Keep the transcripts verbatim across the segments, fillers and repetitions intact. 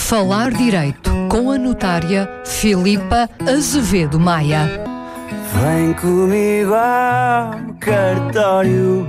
Falar Direito, com a notária Filipa Azevedo Maia. Vem comigo ao cartório.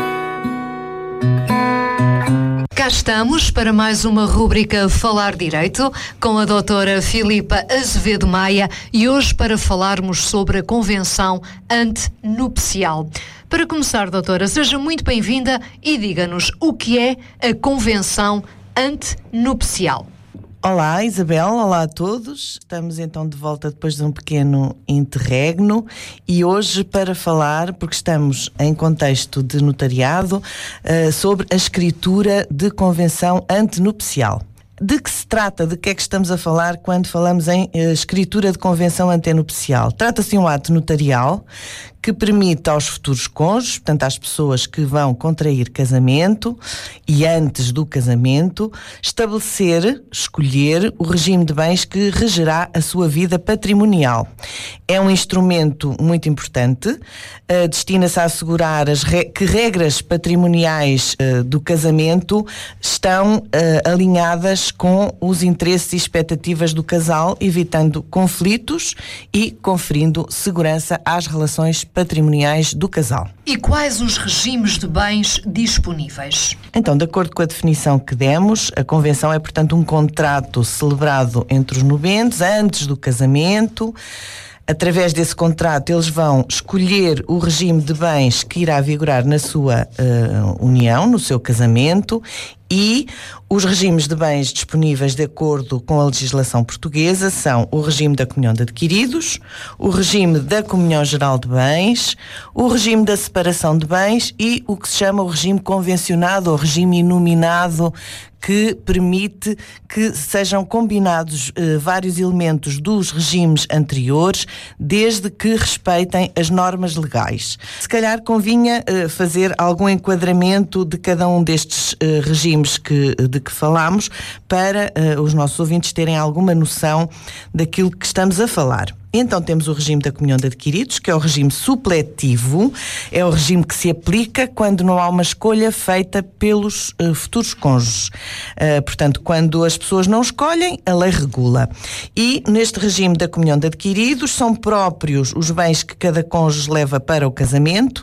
Cá estamos para mais uma rúbrica Falar Direito com a doutora Filipa Azevedo Maia e hoje para falarmos sobre a Convenção Antenupcial. Para começar, doutora, seja muito bem-vinda e diga-nos o que é a Convenção Antenupcial. Olá, Isabel, olá a todos. Estamos então de volta depois de um pequeno interregno e hoje para falar, porque estamos em contexto de notariado, uh, sobre a escritura de convenção antenupcial. De que se trata? De que é que estamos a falar quando falamos em uh, escritura de convenção antenupcial? Trata-se de um ato notarial que permite aos futuros cônjuges, portanto às pessoas que vão contrair casamento e antes do casamento, estabelecer, escolher o regime de bens que regerá a sua vida patrimonial. É um instrumento muito importante, uh, destina-se a assegurar as re- que regras patrimoniais uh, do casamento estão uh, alinhadas com os interesses e expectativas do casal, evitando conflitos e conferindo segurança às relações patrimoniais do casal. E quais os regimes de bens disponíveis? Então, de acordo com a definição que demos, a convenção é, portanto, um contrato celebrado entre os nobentes antes do casamento. Através desse contrato, eles vão escolher o regime de bens que irá vigorar na sua uh, união, no seu casamento, e os regimes de bens disponíveis de acordo com a legislação portuguesa são o regime da comunhão de adquiridos, o regime da comunhão geral de bens, o regime da separação de bens e o que se chama o regime convencionado ou regime inominado, que permite que sejam combinados eh, vários elementos dos regimes anteriores, desde que respeitem as normas legais. Se calhar convinha eh, fazer algum enquadramento de cada um destes eh, regimes que, de que falámos, para eh, os nossos ouvintes terem alguma noção daquilo que estamos a falar. Então temos o regime da comunhão de adquiridos, que é o regime supletivo, é o regime que se aplica quando não há uma escolha feita pelos uh, futuros cônjuges. Uh, portanto, quando as pessoas não escolhem, a lei regula. E neste regime da comunhão de adquiridos são próprios os bens que cada cônjuge leva para o casamento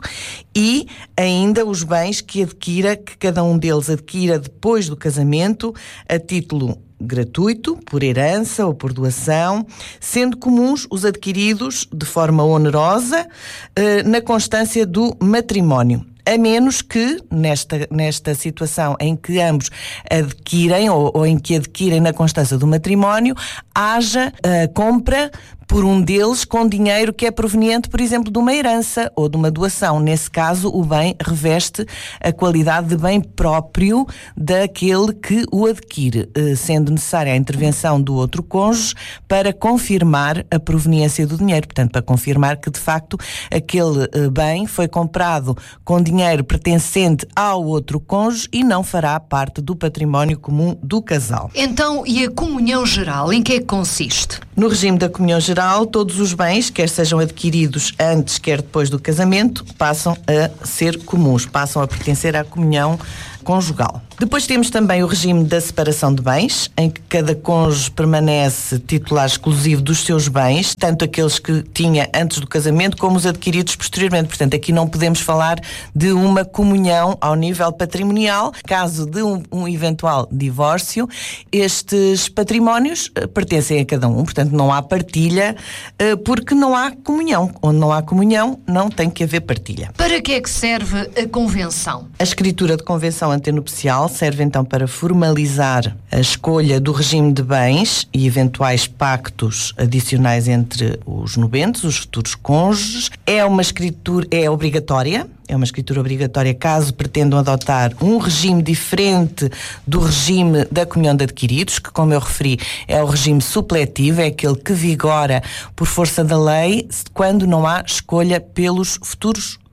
e ainda os bens que adquira, que cada um deles adquira depois do casamento, a título gratuito, por herança ou por doação, sendo comuns os adquiridos de forma onerosa eh, na constância do matrimónio. A menos que, nesta, nesta situação em que ambos adquirem ou, ou em que adquirem na constância do matrimónio, haja a compra por um deles com dinheiro que é proveniente, por exemplo, de uma herança ou de uma doação. Nesse caso, o bem reveste a qualidade de bem próprio daquele que o adquire, sendo necessária a intervenção do outro cônjuge para confirmar a proveniência do dinheiro. Portanto, para confirmar que, de facto, aquele bem foi comprado com dinheiro pertencente ao outro cônjuge e não fará parte do património comum do casal. Então, e a comunhão geral, em que é que consiste? No regime da comunhão geral, todos os bens, quer sejam adquiridos antes, quer depois do casamento, passam a ser comuns, passam a pertencer à comunhão conjugal. Depois temos também o regime da separação de bens, em que cada cônjuge permanece titular exclusivo dos seus bens, tanto aqueles que tinha antes do casamento como os adquiridos posteriormente. Portanto, aqui não podemos falar de uma comunhão ao nível patrimonial. Caso de um, um eventual divórcio, estes patrimónios uh, pertencem a cada um. Portanto, não há partilha, uh, porque não há comunhão. Onde não há comunhão, não tem que haver partilha. Para que é que serve a convenção? A escritura de convenção antenupcial serve então para formalizar a escolha do regime de bens e eventuais pactos adicionais entre os nobentes, os futuros cônjuges. É uma escritura, é obrigatória, é uma escritura obrigatória caso pretendam adotar um regime diferente do regime da comunhão de adquiridos, que, como eu referi, é o regime supletivo, é aquele que vigora por força da lei quando não há escolha pelos futuros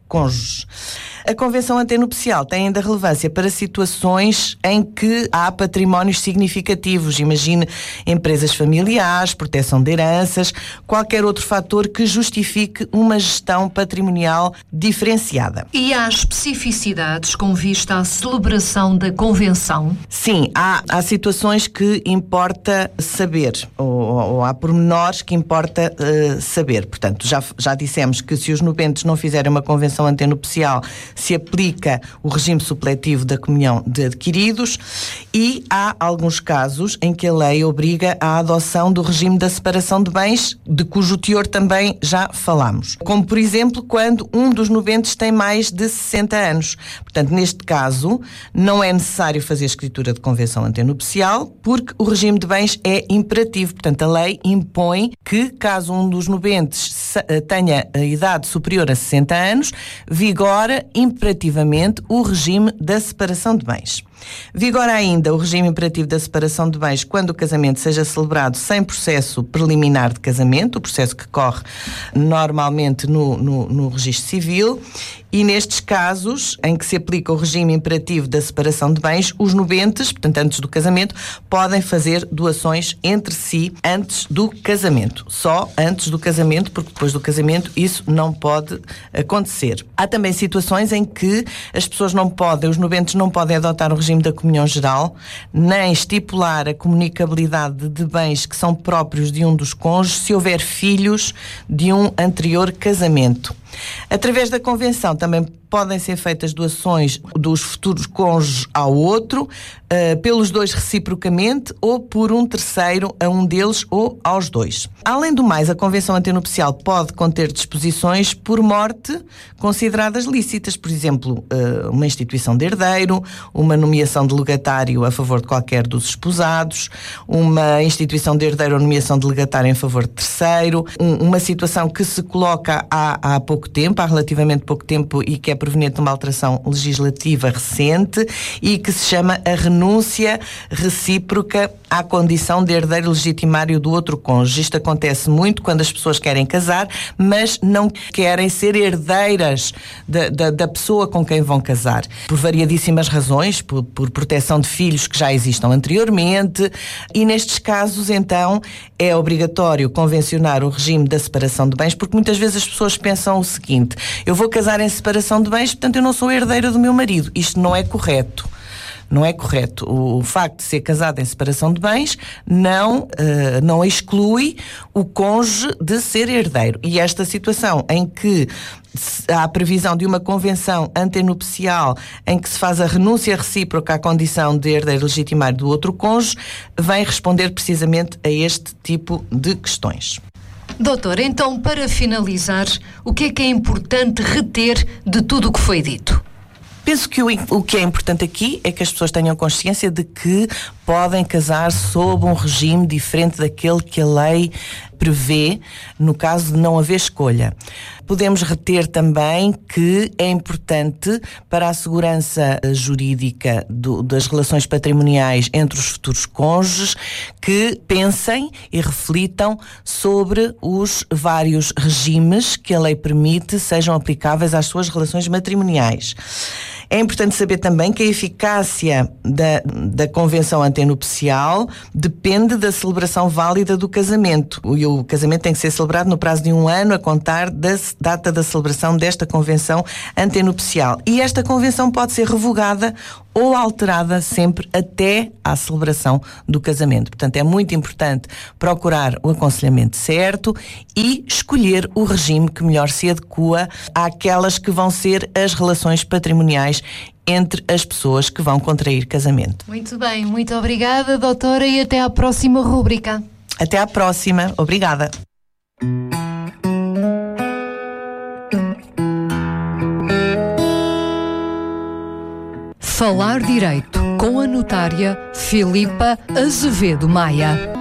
cônjuges. A convenção antenupcial tem ainda relevância para situações em que há patrimónios significativos. Imagine empresas familiares, proteção de heranças, qualquer outro fator que justifique uma gestão patrimonial diferenciada. E há especificidades com vista à celebração da convenção? Sim, há, há situações que importa saber, ou, ou há pormenores que importa uh, saber. Portanto, já, já dissemos que se os nubentes não fizerem uma convenção antenupcial, se aplica o regime supletivo da comunhão de adquiridos, e há alguns casos em que a lei obriga a adoção do regime da separação de bens, de cujo teor também já falámos. Como, por exemplo, quando um dos nubentes tem mais de sessenta anos. Portanto, neste caso, não é necessário fazer escritura de convenção antenupcial, porque o regime de bens é imperativo. Portanto, a lei impõe que, caso um dos nubentes tenha a idade superior a sessenta anos, vigora imperativamente o regime da separação de bens. Vigora ainda o regime imperativo da separação de bens quando o casamento seja celebrado sem processo preliminar de casamento, o processo que corre normalmente no, no, no registro civil, e nestes casos em que se aplica o regime imperativo da separação de bens, os nubentes, portanto antes do casamento, podem fazer doações entre si antes do casamento. Só antes do casamento, porque depois do casamento isso não pode acontecer. Há também situações em que as pessoas não podem, os nubentes não podem adotar o regime da comunhão geral, nem estipular a comunicabilidade de bens que são próprios de um dos cônjuges se houver filhos de um anterior casamento. Através da convenção também podem ser feitas doações dos futuros cônjuges ao outro, uh, pelos dois reciprocamente ou por um terceiro a um deles ou aos dois. Além do mais, a convenção antenupcial pode conter disposições por morte consideradas lícitas, por exemplo, uh, uma instituição de herdeiro, uma nomeação de legatário a favor de qualquer dos esposados, uma instituição de herdeiro ou nomeação de legatário em favor de terceiro, um, uma situação que se coloca há, há pouco tempo, há relativamente pouco tempo, e que é proveniente de uma alteração legislativa recente e que se chama a renúncia recíproca à condição de herdeiro legitimário do outro cônjuge. Isto acontece muito quando as pessoas querem casar, mas não querem ser herdeiras da, da, da pessoa com quem vão casar. Por variadíssimas razões, por, por proteção de filhos que já existam anteriormente, e nestes casos, então, é obrigatório convencionar o regime da separação de bens, porque muitas vezes as pessoas pensam o seguinte: eu vou casar em separação de bens, portanto eu não sou herdeira do meu marido. Isto não é correto. Não é correto. O, o facto de ser casado em separação de bens não, uh, não exclui o cônjuge de ser herdeiro. E esta situação em que há a previsão de uma convenção antenupcial em que se faz a renúncia recíproca à condição de herdeiro legitimário do outro cônjuge, vem responder precisamente a este tipo de questões. Doutor, então, para finalizar, o que é que é importante reter de tudo o que foi dito? Penso que o, o que é importante aqui é que as pessoas tenham consciência de que podem casar sob um regime diferente daquele que a lei prevê, no caso de não haver escolha. Podemos reter também que é importante para a segurança jurídica do, das relações patrimoniais entre os futuros cônjuges que pensem e reflitam sobre os vários regimes que a lei permite sejam aplicáveis às suas relações matrimoniais. É importante saber também que a eficácia da, da convenção antenupcial depende da celebração válida do casamento. E o casamento tem que ser celebrado no prazo de um ano a contar da data da celebração desta convenção antenupcial. E esta convenção pode ser revogada ou alterada sempre até à celebração do casamento. Portanto, é muito importante procurar o aconselhamento certo e escolher o regime que melhor se adequa àquelas que vão ser as relações patrimoniais entre as pessoas que vão contrair casamento. Muito bem, muito obrigada, doutora, e até à próxima rúbrica. Até à próxima. Obrigada. Falar Direito com a notária Filipa Azevedo Maia.